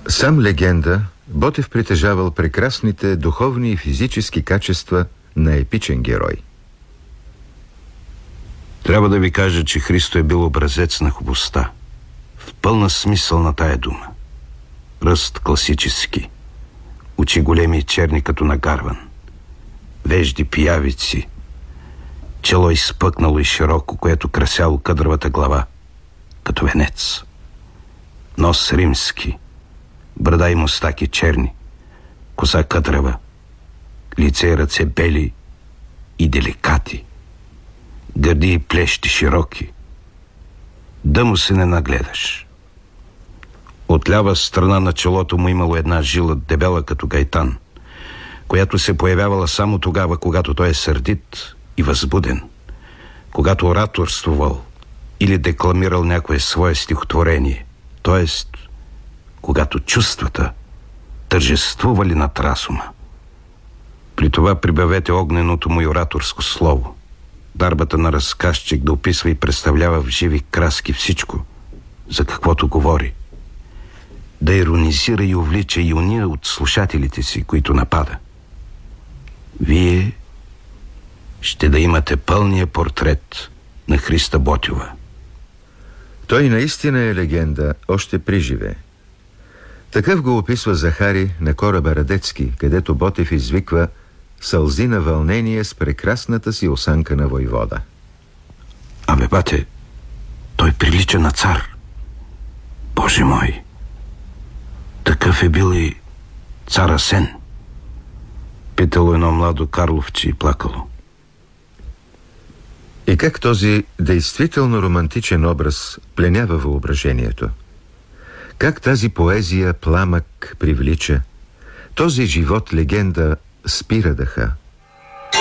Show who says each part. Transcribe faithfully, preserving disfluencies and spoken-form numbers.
Speaker 1: Сам легенда, Ботев притежавал прекрасните духовни и физически качества на епичен герой.
Speaker 2: Трябва да ви кажа, че Христо е бил образец на хубостта. В пълна смисъл на тая дума. Ръст класически. Очи големи и черни като нагарван. Вежди пиявици. Чело изпъкнало и широко, което красяло къдравата глава, като венец. Нос римски. Брада и мустаки черни. Коса къдрава. Лице и ръце бели и деликати. Гърди и плещи широки. Да му се не нагледаш. От лява страна на челото му имало една жила, дебела като гайтан, която се появявала само тогава, когато той е сърдит и възбуден, когато ораторствувал или декламирал някое свое стихотворение, т.е. когато чувствата тържествували над разума. При това прибавете огненото му и ораторско слово, дарбата на разказчик да описва и представлява в живи краски всичко, за каквото говори, да иронизира и увлича и уния от слушателите си, които напада. Вие ще да имате пълния портрет на Христа Ботйова.
Speaker 1: Той наистина е легенда още при живе. Такъв го описва Захари на кораба Радецки, където Ботев извиква сълзи на вълнение с прекрасната си осанка на войвода.
Speaker 2: Абе, бате, той прилича на цар. Боже мой! Такъв е бил и цар Асен. Питало едно младо карловче и плакало.
Speaker 1: И как този действително романтичен образ пленява въображението? Как тази поезия пламък привлича? Този живот легенда спира дъха.